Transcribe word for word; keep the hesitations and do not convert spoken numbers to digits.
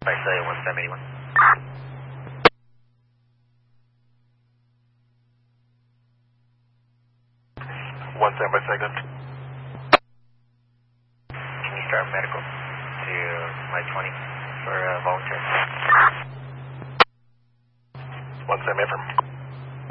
I say one seven eight one. One seven by second. Can you start medical to my twenty for uh, volunteer? One seven affirm.